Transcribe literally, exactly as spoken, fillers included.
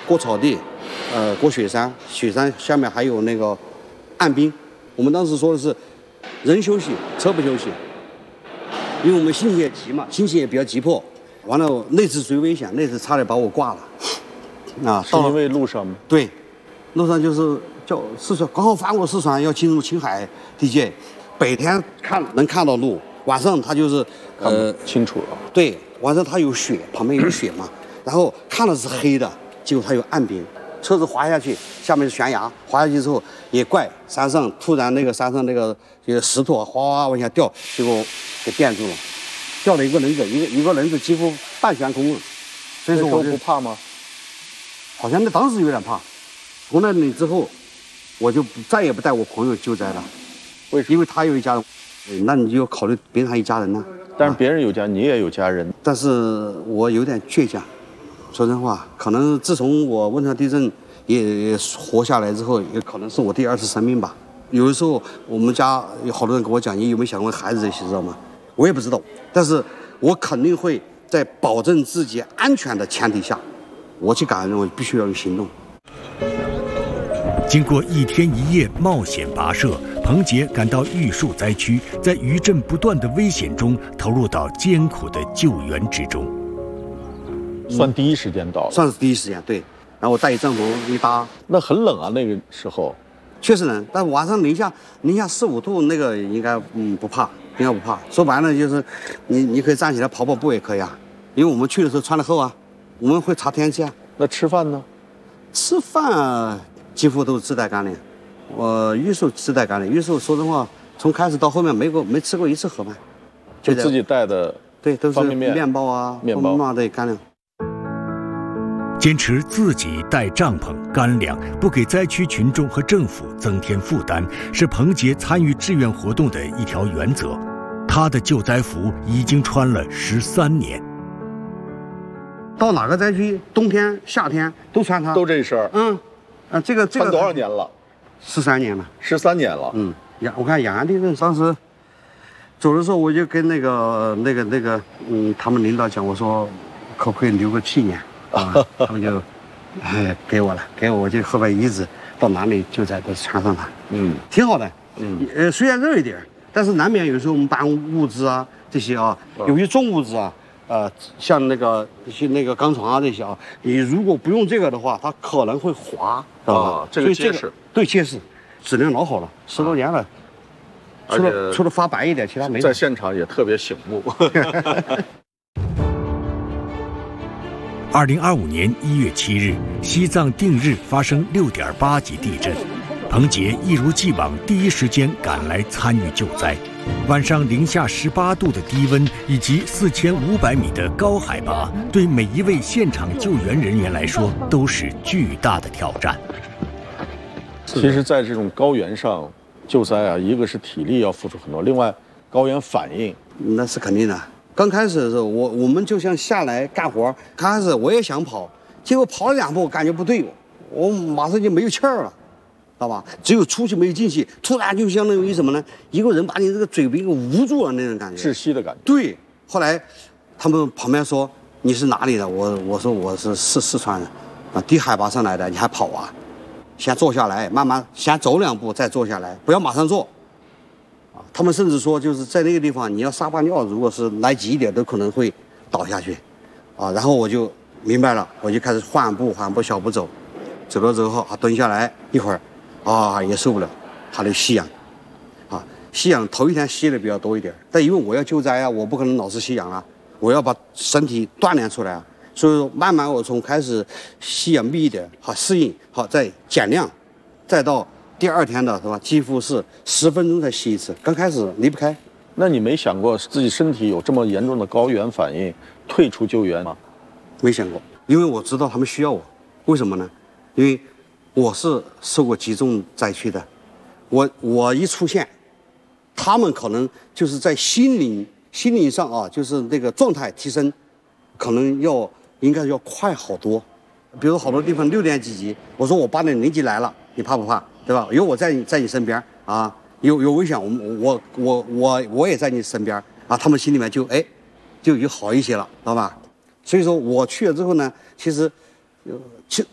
过草地，呃，过雪山，雪山下面还有那个岸冰。我们当时说的是人休息，车不休息，因为我们心情也急嘛，心情也比较急迫。完了，那次最危险，那次差点把我挂了。啊， 是因为路上吗？ 对，路上就是叫四川，刚好翻过四川要进入青海地界，白天看能看到路，晚上它就是呃清楚了。 对，晚上它有雪，旁边有雪嘛，然后看的是黑的，结果它有岸冰，车子滑下去，下面是悬崖，滑下去之后也怪山上突然那个山上那个这个石头哗哗往下掉，结果给垫住了，掉了一个人子，一个一个人子几乎半悬空了。所以说我不怕吗？ 好像那当时有点怕。从那里之后，我就不再也不带我朋友救灾了。 为什么？ 因为他有一家人，那你就要考虑别人还一家人呢。 但是别人有家，啊、你也有家人。 但是我有点倔强，说真话，可能自从我汶川地震也活下来之后，也可能是我第二次生命吧。有的时候我们家有好多人跟我讲，你有没有想过孩子这些，知道吗？我也不知道，但是我肯定会在保证自己安全的前提下，我去感恩，我必须要有行动。 经过一天一夜冒险跋涉，彭杰赶到玉树灾区，在余震不断的危险中投入到艰苦的救援之中。 算第一时间到了， 算是第一时间，对。然后我带一帐篷一搭， 那很冷啊，那个时候确实冷，但晚上零下零下四五度，那个应该嗯不怕，应该不怕。说白了就是，你你可以站起来跑跑步也可以啊，因为我们去的时候穿的厚啊，我们会查天气啊。 那吃饭呢？ 吃饭几乎都是自带干粮，我玉树自带干粮。玉树说真话，从开始到后面没过没吃过一次盒饭， 就自己带的， 对，都是方便面、 面包啊、 面包啊对干粮。 坚持自己带帐篷、干粮，不给灾区群众和政府增添负担，是彭杰参与志愿活动的一条原则。他的救灾服已经穿了十三年。 到哪个灾区，冬天、夏天都穿它， 都这事儿。 嗯，啊，这个这个穿多少年了？ 十三年了， 十三年了。 嗯，雅，我看雅安地震当时走的时候，我就跟那个那个那个嗯，他们领导讲，我说可不可以留个纪念啊？他们就哎给我了，给我，我就后边一直到哪里就在都穿上它。 嗯， 挺好的。 嗯， 呃，虽然热一点，但是难免有时候我们搬物资啊这些啊，有些重物质啊。呃，像那个一些那个钢床啊这些啊，你如果不用这个的话，它可能会滑，知道吧？ 哦，这个结实， 对，结实，质量老好了，十多年了。 而除了除了发白一点，其他没。 在现场也特别醒目。 二零二五年一月七日，西藏定日发生六点八级地震，彭杰一如既往第一时间赶来参与救灾。晚上零下十八度的低温以及四千五百米的高海拔，对每一位现场救援人员来说都是巨大的挑战。 其实，在这种高原上救灾啊，一个是体力要付出很多，另外高原反应那是肯定的。刚开始的时候，我我们就像下来干活，刚开始我也想跑，结果跑了两步，我感觉不对，我马上就没有气儿了。知道吧？只有出去没有进去，突然就相当于什么呢？一个人把你这个嘴给捂住了那种感觉， 窒息的感觉。 对。后来他们旁边说你是哪里的？我我说我是四四川人，啊，低海拔上来的，你还跑啊？先坐下来，慢慢先走两步，再坐下来，不要马上坐。啊，他们甚至说就是在那个地方，你要撒把尿，如果是来急一点，都可能会倒下去。啊，然后我就明白了，我就开始缓步缓步小步走，走了之后啊，蹲下来一会儿。啊，也受不了，还得吸氧，啊，吸氧头一天吸的比较多一点，但因为我要救灾啊，我不可能老是吸氧啊，我要把身体锻炼出来啊，所以说慢慢我从开始吸氧密一点，好适应，好再减量，再到第二天的是吧，几乎是十分钟才吸一次，刚开始离不开。 那你没想过自己身体有这么严重的高原反应，退出救援吗？ 没想过，因为我知道他们需要我，为什么呢？因为我是受过集中灾区的，我我一出现，他们可能就是在心灵心灵上啊，就是那个状态提升，可能要应该要快好多。比如好多地方六点几级，我说我八点零级来了，你怕不怕？对吧？有我在你在你身边啊，有有危险，我我我我我也在你身边啊，他们心里面就哎就就好一些了，知道吧？所以说我去了之后呢，其实。其